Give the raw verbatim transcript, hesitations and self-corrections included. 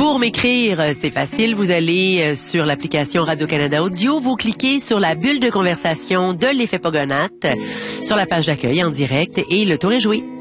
Pour m'écrire, c'est facile. Vous allez sur l'application Radio-Canada Audio, vous cliquez sur la bulle de conversation de l'effet Pogonatte, sur la page d'accueil en direct et le tour est joué.